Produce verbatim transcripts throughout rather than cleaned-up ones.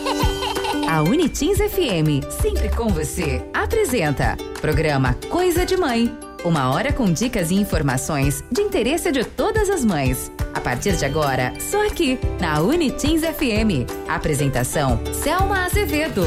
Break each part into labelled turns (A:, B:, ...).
A: A Unitins F M, sempre com você, apresenta programa Coisa de Mãe. Uma hora com dicas e informações de interesse de todas as mães. A partir de agora, só aqui, na Unitins F M. Apresentação, Selma Azevedo.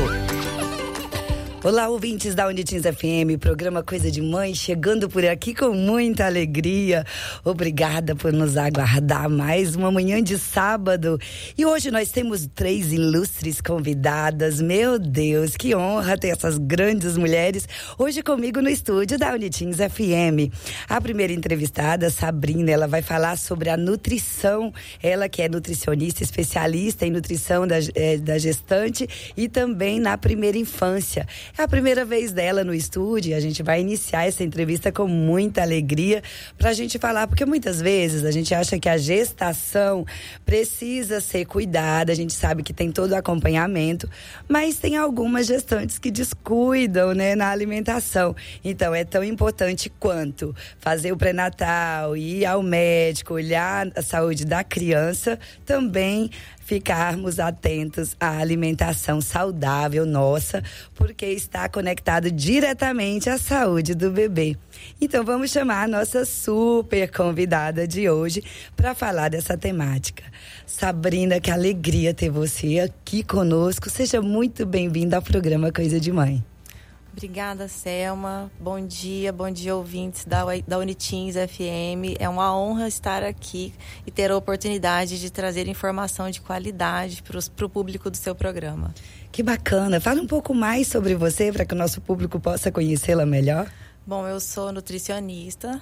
B: Olá, ouvintes da Unitins F M, programa Coisa de Mãe, chegando por aqui com muita alegria. Obrigada por nos aguardar mais uma manhã de sábado. E hoje nós temos três ilustres convidadas. Meu Deus, que honra ter essas grandes mulheres hoje comigo no estúdio da Unitins F M. A primeira entrevistada, Sabrina, ela vai falar sobre a nutrição. Ela que é nutricionista, especialista em nutrição da, é, da gestante e também na primeira infância. É a primeira vez dela no estúdio e a gente vai iniciar essa entrevista com muita alegria pra gente falar, porque muitas vezes a gente acha que a gestação precisa ser cuidada, a gente sabe que tem todo o acompanhamento, mas tem algumas gestantes que descuidam, né, na alimentação. Então é tão importante quanto fazer o pré-natal, ir ao médico, olhar a saúde da criança, também ficarmos atentos à alimentação saudável nossa, porque está conectado diretamente à saúde do bebê. Então vamos chamar a nossa super convidada de hoje para falar dessa temática. Sabrina, que alegria ter você aqui conosco. Seja muito bem-vinda ao programa Coisa de Mãe.
C: Obrigada, Selma. Bom dia, bom dia, ouvintes da, da Unitins F M. É uma honra estar aqui e ter a oportunidade de trazer informação de qualidade para o público do seu programa.
B: Que bacana. Fala um pouco mais sobre você para que o nosso público possa conhecê-la melhor.
C: Bom, eu sou nutricionista,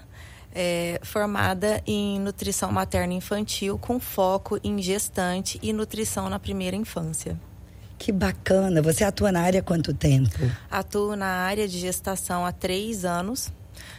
C: é, formada em nutrição materna infantil com foco em gestante e nutrição na primeira infância.
B: Que bacana. Você atua na área há quanto tempo?
C: Atuo na área de gestação há três anos,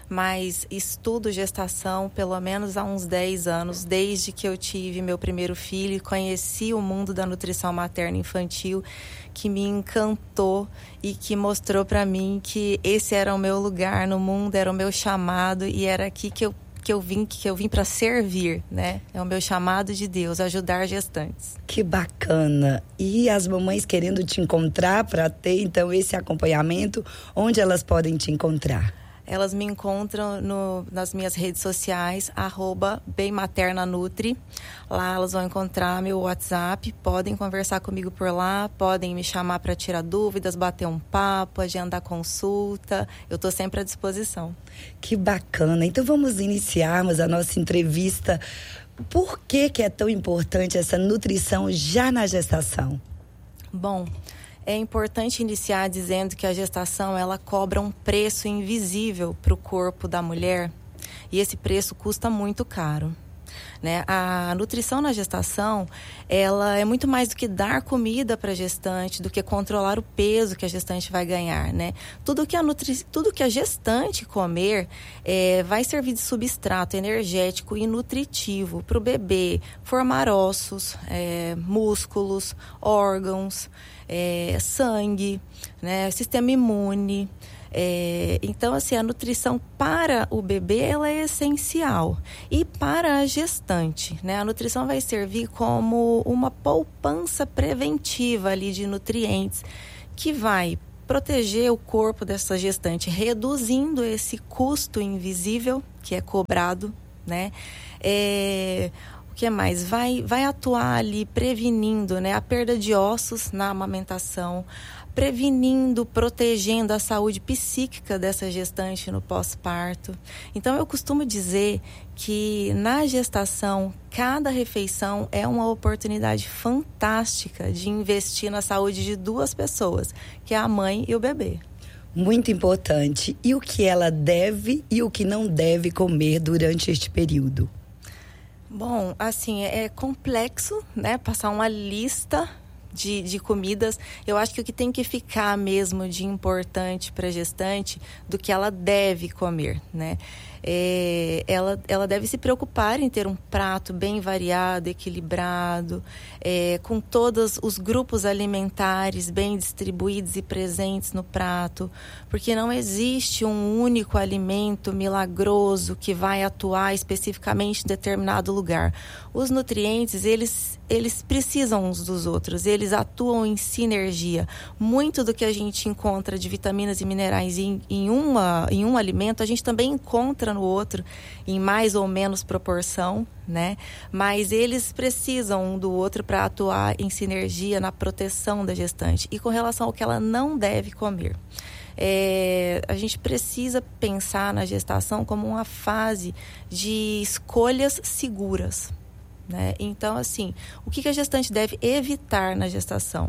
C: mas estudo gestação pelo menos há uns dez anos, desde que eu tive meu primeiro filho e conheci o mundo da nutrição materna infantil, que me encantou e que mostrou para mim que esse era o meu lugar no mundo, era o meu chamado e era aqui que eu que eu vim, que eu vim para servir, né? É o meu chamado de Deus, ajudar gestantes.
B: Que bacana! E as mamães querendo te encontrar para ter, então, esse acompanhamento, onde elas podem te encontrar?
C: Elas me encontram no, nas minhas redes sociais, arroba bemmaternanutri. Lá elas vão encontrar meu WhatsApp, podem conversar comigo por lá, podem me chamar para tirar dúvidas, bater um papo, agendar consulta. Eu estou sempre à disposição.
B: Que bacana! Então vamos iniciarmos a nossa entrevista. Por que que é tão importante essa nutrição já na gestação?
C: Bom, é importante iniciar dizendo que a gestação ela cobra um preço invisível para o corpo da mulher e esse preço custa muito caro, né? A nutrição na gestação ela é muito mais do que dar comida para a gestante, do que controlar o peso que a gestante vai ganhar, né? Tudo que a, nutri... Tudo que a gestante comer é, vai servir de substrato energético e nutritivo para o bebê formar ossos, é, músculos, órgãos, É, sangue, né, sistema imune. É, então, assim, a nutrição para o bebê ela é essencial. E para a gestante, né, a nutrição vai servir como uma poupança preventiva ali de nutrientes que vai proteger o corpo dessa gestante, reduzindo esse custo invisível que é cobrado, né? É, O que mais? Vai, vai atuar ali prevenindo, né, a perda de ossos na amamentação, prevenindo, protegendo a saúde psíquica dessa gestante no pós-parto. Então, eu costumo dizer que na gestação, cada refeição é uma oportunidade fantástica de investir na saúde de duas pessoas, que é a mãe e o bebê.
B: Muito importante. E o que ela deve e o que não deve comer durante este período?
C: Bom, assim, é complexo, né? Passar uma lista de, de comidas. Eu acho que o que tem que ficar mesmo de importante para a gestante do que ela deve comer, né? É, ela, ela deve se preocupar em ter um prato bem variado, equilibrado, é, com todos os grupos alimentares bem distribuídos e presentes no prato, porque não existe um único alimento milagroso que vai atuar especificamente em determinado lugar. Os nutrientes, eles, eles precisam uns dos outros, eles eles atuam em sinergia. Muito do que a gente encontra de vitaminas e minerais em, em, uma, em um alimento, a gente também encontra no outro, em mais ou menos proporção, né? Mas eles precisam um do outro para atuar em sinergia na proteção da gestante. E com relação ao que ela não deve comer. É, a gente precisa pensar na gestação como uma fase de escolhas seguras, né? Então, assim, o que a gestante deve evitar na gestação?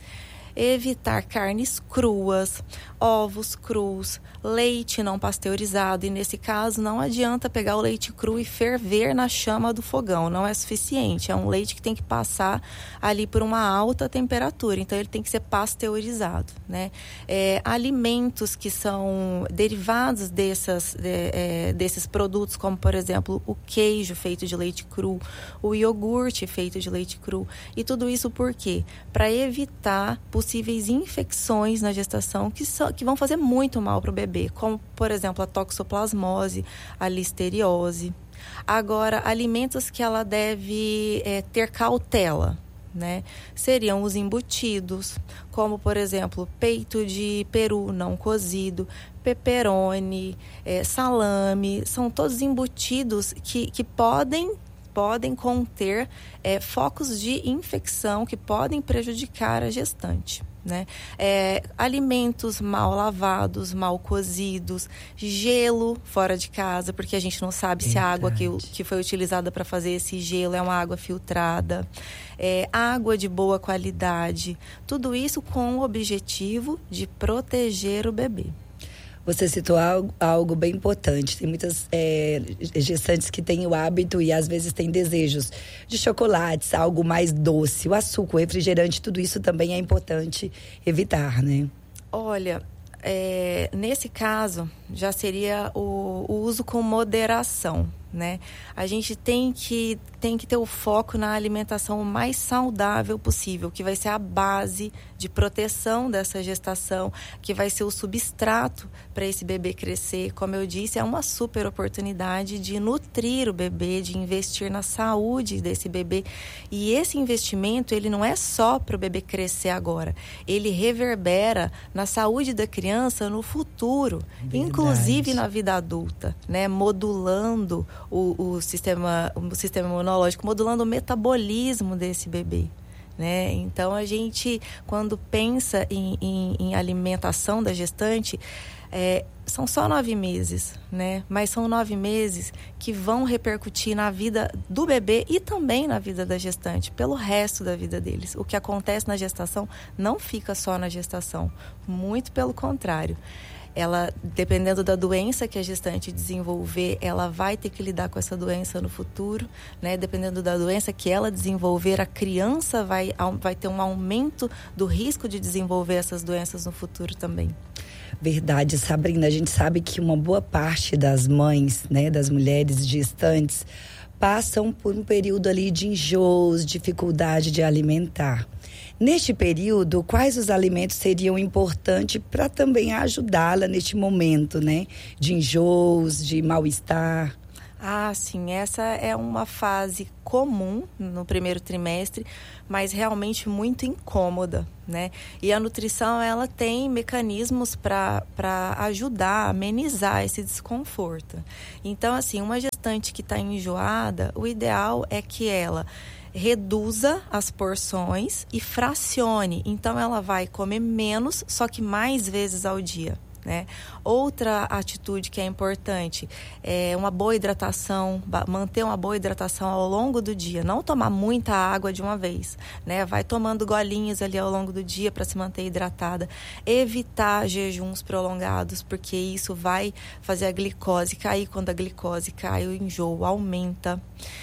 C: Evitar carnes cruas, ovos crus, leite não pasteurizado. E nesse caso não adianta pegar o leite cru e ferver na chama do fogão, não é suficiente. É um leite que tem que passar ali por uma alta temperatura, então ele tem que ser pasteurizado, né? É, alimentos que são derivados dessas, de, é, desses produtos, como por exemplo o queijo feito de leite cru, o iogurte feito de leite cru. E tudo isso por quê? Para evitar possíveis infecções na gestação que, so, que vão fazer muito mal para o bebê, como, por exemplo, a toxoplasmose, a listeriose. Agora, alimentos que ela deve é, ter cautela, né? Seriam os embutidos, como, por exemplo, peito de peru não cozido, pepperoni, é, salame. São todos embutidos que, que podem... podem conter é, focos de infecção que podem prejudicar a gestante, né? É, alimentos mal lavados, mal cozidos, gelo fora de casa, porque a gente não sabe Verdade. se a água que, que foi utilizada para fazer esse gelo é uma água filtrada, é, água de boa qualidade, tudo isso com o objetivo de proteger o bebê.
B: Você citou algo, algo bem importante. Tem muitas é, gestantes que têm o hábito e às vezes têm desejos de chocolates, algo mais doce. O açúcar, o refrigerante, tudo isso também é importante evitar, né?
C: Olha, é, nesse caso já seria o, o uso com moderação, né? A gente tem que, tem que ter o foco na alimentação o mais saudável possível, que vai ser a base de proteção dessa gestação, que vai ser o substrato para esse bebê crescer. Como eu disse, é uma super oportunidade de nutrir o bebê, de investir na saúde desse bebê. E esse investimento, ele não é só para o bebê crescer agora, ele reverbera na saúde da criança no futuro, Verdade. inclusive na vida adulta, né? Modulando o, o, sistema, o sistema imunológico, modulando o metabolismo desse bebê, né? Então, a gente, quando pensa em, em, em alimentação da gestante, é, são só nove meses, né? Mas são nove meses que vão repercutir na vida do bebê e também na vida da gestante, pelo resto da vida deles. O que acontece na gestação não fica só na gestação, muito pelo contrário. Ela, dependendo da doença que a gestante desenvolver, ela vai ter que lidar com essa doença no futuro, né? Dependendo da doença que ela desenvolver, a criança vai, vai ter um aumento do risco de desenvolver essas doenças no futuro também.
B: Verdade, Sabrina. A gente sabe que uma boa parte das mães, né, das mulheres gestantes, passam por um período ali de enjoos, dificuldade de alimentar. Neste período, quais os alimentos seriam importantes para também ajudá-la neste momento, né? De enjoos, de mal-estar?
C: Ah, sim. Essa é uma fase comum no primeiro trimestre, mas realmente muito incômoda, né? E a nutrição, ela tem mecanismos para para ajudar a amenizar esse desconforto. Então, assim, uma gestante que está enjoada, o ideal é que ela reduza as porções e fracione. Então, ela vai comer menos, só que mais vezes ao dia, né? Outra atitude que é importante é uma boa hidratação, manter uma boa hidratação ao longo do dia, não tomar muita água de uma vez, né? Vai tomando golinhos ali ao longo do dia para se manter hidratada, evitar jejuns prolongados, porque isso vai fazer a glicose cair. Quando a glicose cai, o enjoo aumenta.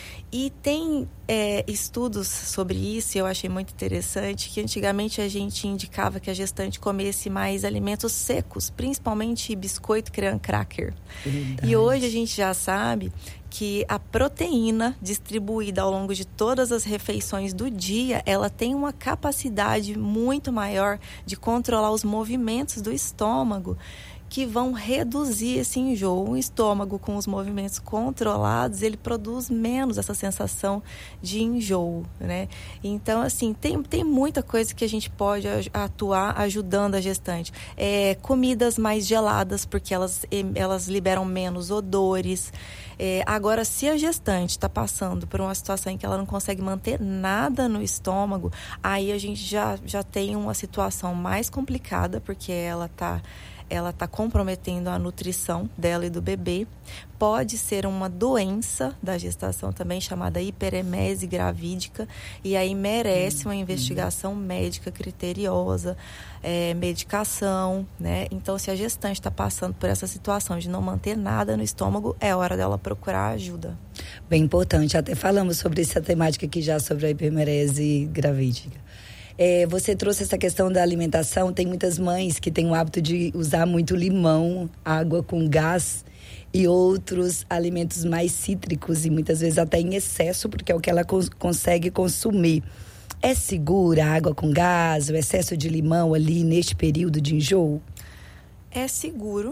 C: E tem é, estudos sobre isso, e eu achei muito interessante, que antigamente a gente indicava que a gestante comesse mais alimentos secos, principalmente biscoito, creme cracker. Verdade. E hoje a gente já sabe que a proteína distribuída ao longo de todas as refeições do dia, ela tem uma capacidade muito maior de controlar os movimentos do estômago, que vão reduzir esse enjoo. O estômago, com os movimentos controlados, ele produz menos essa sensação de enjoo, né? Então, assim, tem, tem muita coisa que a gente pode atuar ajudando a gestante. É, comidas mais geladas, porque elas, elas liberam menos odores. É, agora, se a gestante está passando por uma situação em que ela não consegue manter nada no estômago, aí a gente já, já tem uma situação mais complicada, porque ela está ela tá comprometendo a nutrição dela e do bebê. Pode ser uma doença da gestação também, chamada hiperemese gravídica, e aí merece uma investigação médica criteriosa, é, medicação, né? Então, se a gestante está passando por essa situação de não manter nada no estômago, é hora dela procurar ajuda.
B: Bem importante, até falamos sobre essa temática aqui já, sobre a hiperemese gravídica. É, você trouxe essa questão da alimentação. Tem muitas mães que têm o hábito de usar muito limão, água com gás e outros alimentos mais cítricos, e muitas vezes até em excesso, porque é o que ela cons- consegue consumir. É segura a água com gás, o excesso de limão ali neste período de enjoo?
C: É seguro.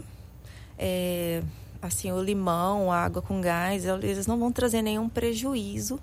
C: É, assim, o limão, a água com gás, eles não vão trazer nenhum prejuízo.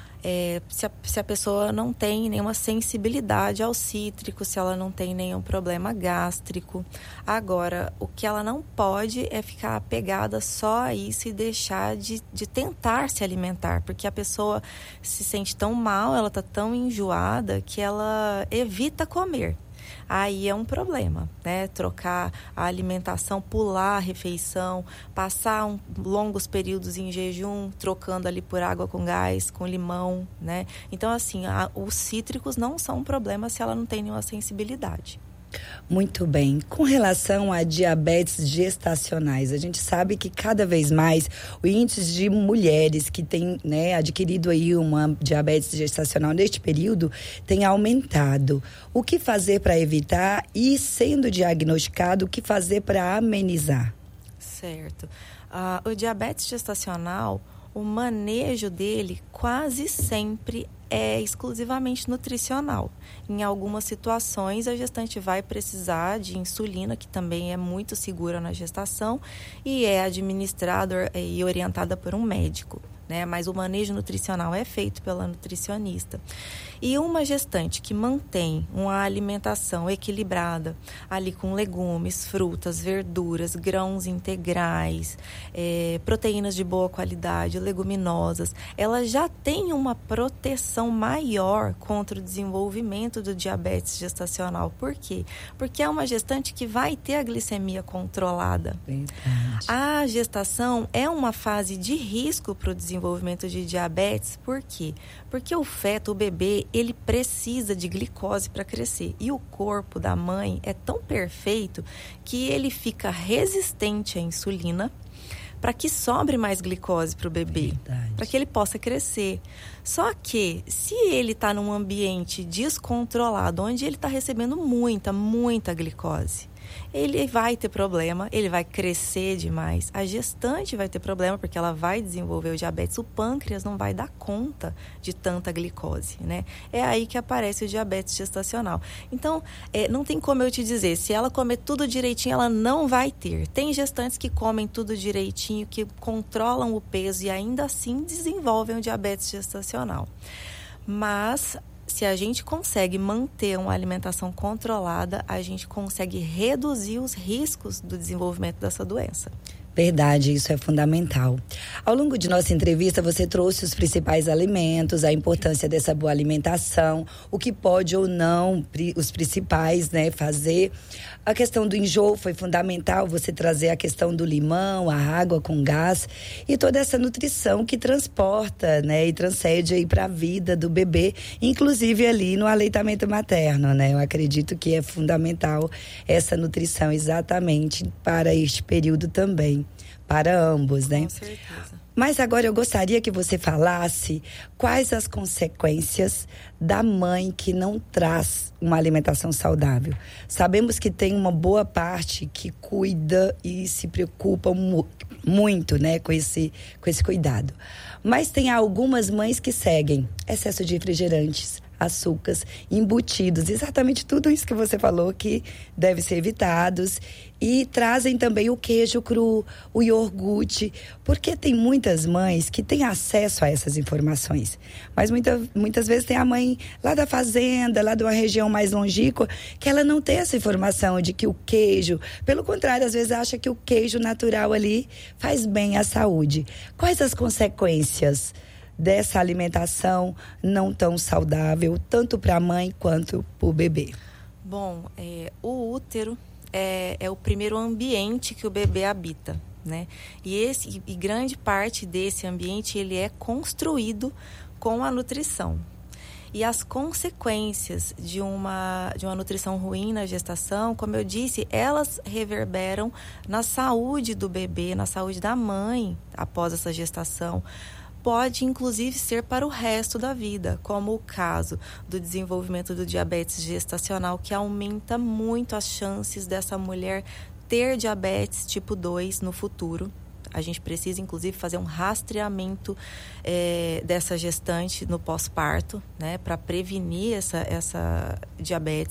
C: É, se, a, se a pessoa não tem nenhuma sensibilidade ao cítrico, se ela não tem nenhum problema gástrico. Agora, o que ela não pode é ficar apegada só a isso e deixar de, de tentar se alimentar, porque a pessoa se sente tão mal, ela está tão enjoada que ela evita comer. Aí é um problema, né? Trocar a alimentação, pular a refeição, passar um, longos períodos em jejum, trocando ali por água com gás, com limão, né? Então, assim, a, os cítricos não são um problema se ela não tem nenhuma sensibilidade.
B: Muito bem. Com relação a diabetes gestacionais, a gente sabe que cada vez mais o índice de mulheres que têm, né, adquirido aí uma diabetes gestacional neste período tem aumentado. O que fazer para evitar e, sendo diagnosticado, o que fazer para amenizar?
C: Certo. Uh, o diabetes gestacional, o manejo dele quase sempre é exclusivamente nutricional. Em algumas situações, a gestante vai precisar de insulina, que também é muito segura na gestação e é administrada e orientada por um médico, né? Mas o manejo nutricional é feito pela nutricionista. E uma gestante que mantém uma alimentação equilibrada, ali com legumes, frutas, verduras, grãos integrais, é, proteínas de boa qualidade, leguminosas, ela já tem uma proteção maior contra o desenvolvimento do diabetes gestacional. Por quê? Porque é uma gestante que vai ter a glicemia controlada.
B: Verdade.
C: A gestação é uma fase de risco para o desenvolvimento de diabetes. Por quê? Porque o feto, o bebê, ele precisa de glicose para crescer. E o corpo da mãe é tão perfeito que ele fica resistente à insulina para que sobre mais glicose para o bebê, para que ele possa crescer. Só que, se ele está num ambiente descontrolado, onde ele está recebendo muita, muita glicose, ele vai ter problema, ele vai crescer demais. A gestante vai ter problema porque ela vai desenvolver o diabetes. O pâncreas não vai dar conta de tanta glicose, né? É aí que aparece o diabetes gestacional. Então, é, não tem como eu te dizer, se ela comer tudo direitinho, ela não vai ter. Tem gestantes que comem tudo direitinho, que controlam o peso e ainda assim desenvolvem o diabetes gestacional. Mas se a gente consegue manter uma alimentação controlada, a gente consegue reduzir os riscos do desenvolvimento dessa doença.
B: Verdade, isso é fundamental. Ao longo de nossa entrevista, você trouxe os principais alimentos, a importância dessa boa alimentação, o que pode ou não, os principais, né, fazer. A questão do enjoo foi fundamental, você trazer a questão do limão, a água com gás e toda essa nutrição que transporta, né, e transcende aí para a vida do bebê, inclusive ali no aleitamento materno, né? Eu acredito que é fundamental essa nutrição exatamente para este período também. Para ambos, né?
C: Com certeza.
B: Mas agora eu gostaria que você falasse quais as consequências da mãe que não traz uma alimentação saudável. Sabemos que tem uma boa parte que cuida e se preocupa mu- muito, né, com esse, com esse cuidado. Mas tem algumas mães que seguem excesso de refrigerantes, açúcares embutidos. Exatamente tudo isso que você falou que deve ser evitados. E trazem também o queijo cru, o iogurte, porque tem muitas mães que têm acesso a essas informações. Mas muita, muitas vezes tem a mãe lá da fazenda, lá de uma região mais longínqua, que ela não tem essa informação de que o queijo, pelo contrário, às vezes acha que o queijo natural ali faz bem à saúde. Quais as consequências dessa alimentação não tão saudável, tanto para a mãe quanto para o bebê?
C: Bom, é, o útero É, é o primeiro ambiente que o bebê habita, né? E, esse, e grande parte desse ambiente, ele é construído com a nutrição. E as consequências de uma, de uma nutrição ruim na gestação, como eu disse, elas reverberam na saúde do bebê, na saúde da mãe após essa gestação. Pode, inclusive, ser para o resto da vida, como o caso do desenvolvimento do diabetes gestacional, que aumenta muito as chances dessa mulher ter diabetes tipo dois no futuro. A gente precisa, inclusive, fazer um rastreamento é, dessa gestante no pós-parto, né, para prevenir essa, essa diabetes.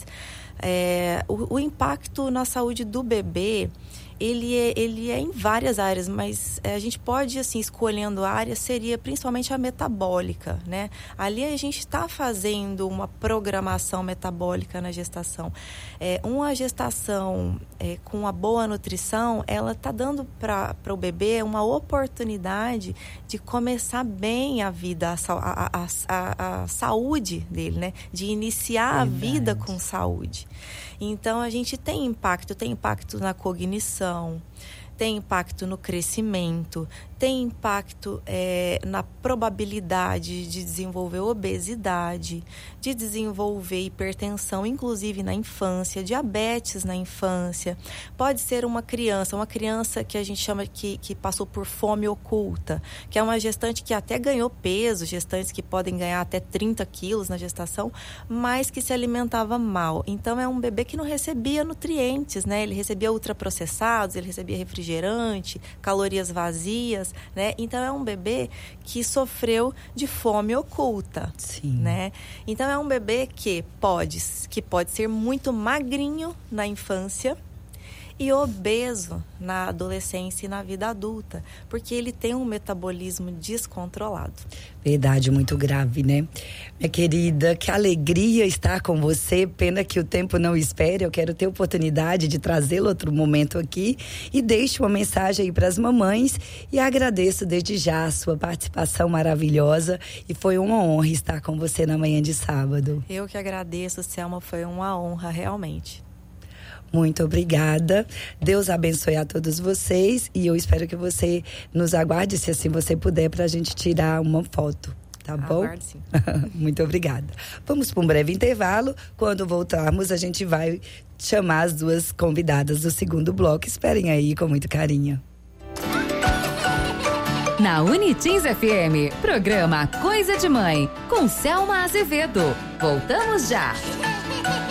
C: É, o, o impacto na saúde do bebê, ele é, ele é em várias áreas, mas a gente pode, assim, escolhendo a área, seria principalmente a metabólica, né? Ali a gente está fazendo uma programação metabólica na gestação. É, uma gestação é, com uma boa nutrição, ela está dando para o bebê uma oportunidade de começar bem a vida, a, a, a, a, a saúde dele, né? De iniciar Verdade. a vida com saúde. Então, a gente tem impacto, tem impacto na cognição, tem impacto no crescimento, tem impacto é, na probabilidade de desenvolver obesidade, de desenvolver hipertensão, inclusive na infância, diabetes na infância. Pode ser uma criança, uma criança que a gente chama que, que passou por fome oculta, que é uma gestante que até ganhou peso, gestantes que podem ganhar até trinta quilos na gestação, mas que se alimentava mal. Então, é um bebê que não recebia nutrientes, né? Ele recebia ultraprocessados, ele recebia refrigerante, calorias vazias, né? Então é um bebê que sofreu de fome oculta,
B: Sim.
C: né? Então é um bebê que pode, que pode ser muito magrinho na infância e obeso na adolescência e na vida adulta, porque ele tem um metabolismo descontrolado.
B: Verdade, muito grave, né? Minha querida, que alegria estar com você. Pena que o tempo não espere. Eu quero ter oportunidade de trazê-lo outro momento aqui. E deixo uma mensagem aí para as mamães. E agradeço desde já a sua participação maravilhosa. E foi uma honra estar com você na manhã de sábado.
C: Eu que agradeço, Selma. Foi uma honra, realmente.
B: Muito obrigada. Deus abençoe a todos vocês. E eu espero que você nos aguarde, se assim você puder, para a gente tirar uma foto. Tá bom?
C: Aguardo, sim.
B: Muito obrigada. Vamos para um breve intervalo. Quando voltarmos, a gente vai chamar as duas convidadas do segundo bloco. Esperem aí com muito carinho.
A: Na Unitins F M, programa Coisa de Mãe, com Selma Azevedo. Voltamos já!